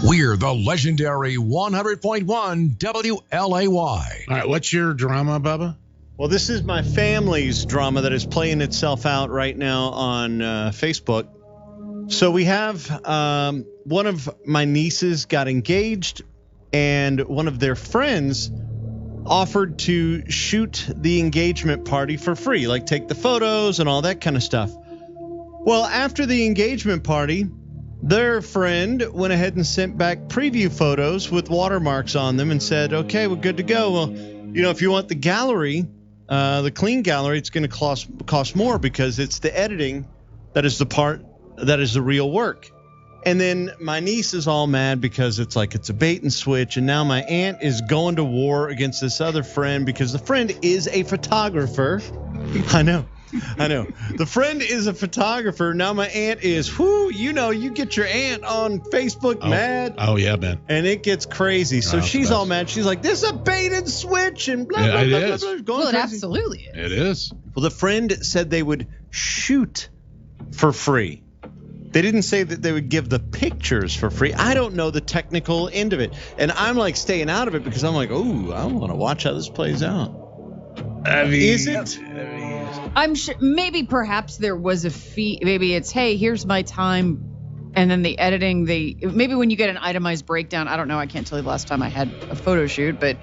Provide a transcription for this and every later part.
We're the legendary 100.1 WLAY. All right, what's your drama, Bubba? Well, this is my family's drama that is playing itself out right now on Facebook. So we have one of my nieces got engaged, and one of their friends offered to shoot the engagement party for free, like take the photos and all that kind of stuff. Well, after the engagement party, their friend went ahead and sent back preview photos with watermarks on them and said, okay, we're good to go. Well, if you want the gallery, the clean gallery, it's going to cost more because it's the editing that is the part that is the real work. And then my niece is all mad because it's a bait and switch. And now my aunt is going to war against this other friend because the friend is a photographer. I know. The friend is a photographer. Now my aunt is, you get your aunt on Facebook mad. Oh, yeah, man. And it gets crazy. So she's all mad. She's like, this is a bait and switch and blah, blah, blah, blah, blah. Well, it absolutely is. It is. Well, the friend said they would shoot for free. They didn't say that they would give the pictures for free. I don't know the technical end of it. And I'm like staying out of it because I'm like, I want to watch how this plays out. Is it? I'm sure perhaps there was a fee. Maybe it's, hey, here's my time. And then the editing, maybe when you get an itemized breakdown, I don't know. I can't tell you the last time I had a photo shoot, but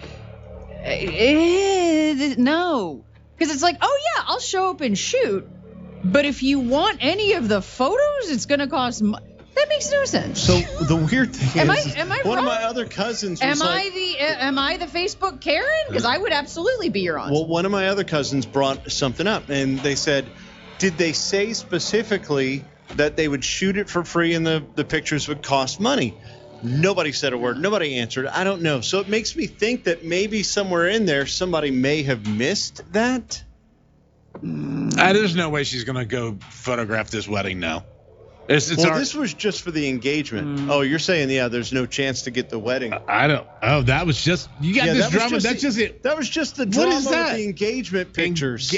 no. Because it's like, oh, yeah, I'll show up and shoot. But if you want any of the photos, it's going to cost money. That makes no sense. So the weird thing is, am I one wrong? of my other cousins was am I the Facebook Karen? Because I would absolutely be your aunt. Well, one of my other cousins brought something up, and they said, did they say specifically that they would shoot it for free and the pictures would cost money? Nobody said a word. Nobody answered. I don't know. So it makes me think that maybe somewhere in there somebody may have missed that. There's no way she's going to go photograph this wedding now. This was just for the engagement. Oh, you're saying, there's no chance to get the wedding. I don't. Oh, that was just. You got this drama. That's just it. That was just the drama with the engagement pictures.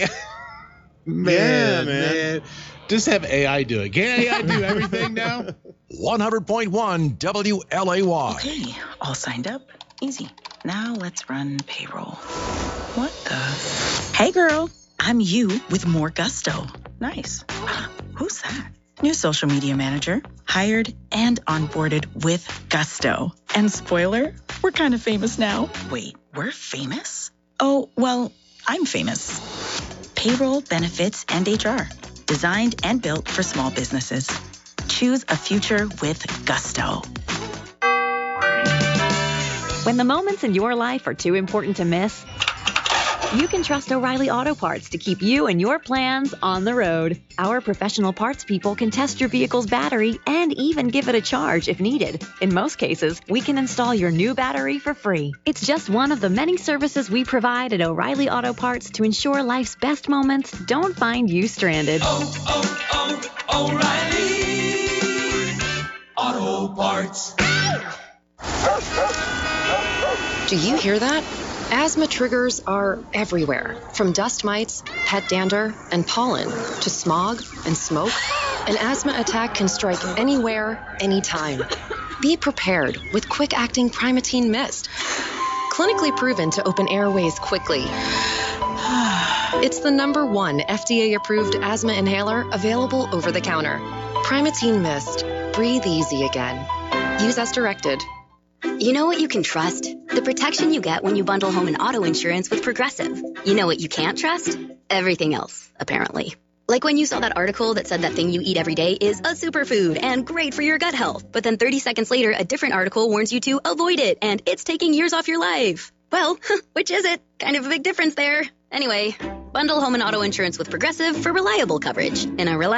Man. Just have AI do it. Can AI do everything now? 100.1 WLAY. Okay, all signed up. Easy. Now let's run payroll. What the? Hey, girl. I'm you with more gusto. Nice. Who's that? New social media manager, hired and onboarded with gusto. And spoiler, we're kind of famous now. Wait, we're famous? Oh, well, I'm famous. Payroll, benefits, and HR. Designed and built for small businesses. Choose a future with gusto. When the moments in your life are too important to miss, you can trust O'Reilly Auto Parts to keep you and your plans on the road. Our professional parts people can test your vehicle's battery and even give it a charge if needed. In most cases, we can install your new battery for free. It's just one of the many services we provide at O'Reilly Auto Parts to ensure life's best moments don't find you stranded. O'Reilly Auto Parts. Do you hear that? Asthma triggers are everywhere, from dust mites, pet dander, and pollen, to smog and smoke. An asthma attack can strike anywhere, anytime. Be prepared with quick-acting Primatene Mist. Clinically proven to open airways quickly. It's the #1 FDA-approved asthma inhaler available over the counter. Primatene Mist. Breathe easy again. Use as directed. You know what you can trust? The protection you get when you bundle home and auto insurance with Progressive. You know what you can't trust? Everything else, apparently. Like when you saw that article that said that thing you eat every day is a superfood and great for your gut health. But then 30 seconds later, a different article warns you to avoid it and it's taking years off your life. Well, which is it? Kind of a big difference there. Anyway, bundle home and auto insurance with Progressive for reliable coverage in a reliable